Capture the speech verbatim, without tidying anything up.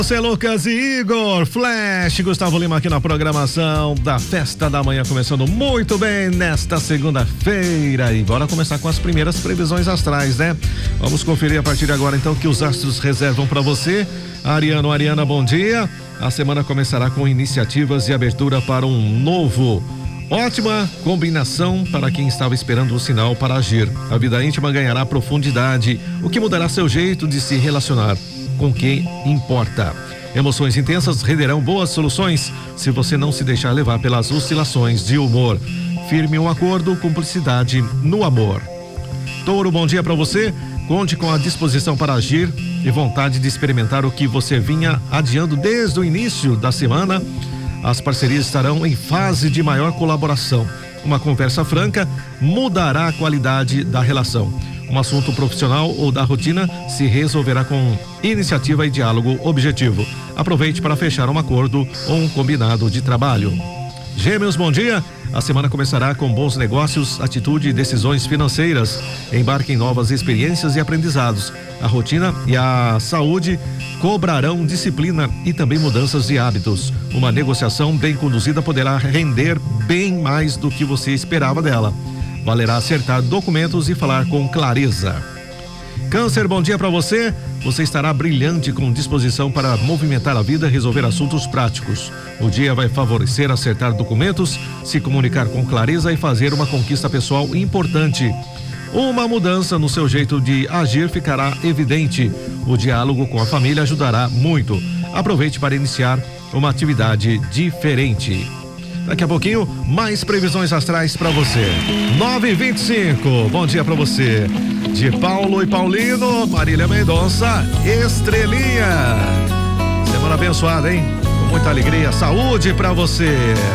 Você, Lucas e Igor, Flash, Gustavo Lima aqui na programação da Festa da Manhã, começando muito bem nesta segunda-feira. E bora começar com as primeiras previsões astrais, né? Vamos conferir a partir de agora então que os astros reservam para você. Ariano, Ariana, bom dia. A semana começará com iniciativas e abertura para um novo. Ótima combinação para quem estava esperando o sinal para agir. A vida íntima ganhará profundidade, o que mudará seu jeito de se relacionar com quem importa. Emoções intensas renderão boas soluções se você não se deixar levar pelas oscilações de humor. Firme um acordo, cumplicidade no amor. Touro, bom dia para você. Conte com a disposição para agir e vontade de experimentar o que você vinha adiando desde o início da semana. As parcerias estarão em fase de maior colaboração. Uma conversa franca mudará a qualidade da relação. Um assunto profissional ou da rotina se resolverá com iniciativa e diálogo objetivo. Aproveite para fechar um acordo ou um combinado de trabalho. Gêmeos, bom dia. A semana começará com bons negócios, atitude e decisões financeiras. Embarque em novas experiências e aprendizados. A rotina e a saúde cobrarão disciplina e também mudanças de hábitos. Uma negociação bem conduzida poderá render bem mais do que você esperava dela. Valerá acertar documentos e falar com clareza. Câncer, bom dia para você. Você estará brilhante com disposição para movimentar a vida e resolver assuntos práticos. O dia vai favorecer acertar documentos, se comunicar com clareza e fazer uma conquista pessoal importante. Uma mudança no seu jeito de agir ficará evidente. O diálogo com a família ajudará muito. Aproveite para iniciar uma atividade diferente. Daqui a pouquinho, mais previsões astrais para você. nove e vinte e cinco, bom dia para você. De Paulo e Paulino, Marília Mendonça, Estrelinha. Semana abençoada, hein? Com muita alegria, saúde para você.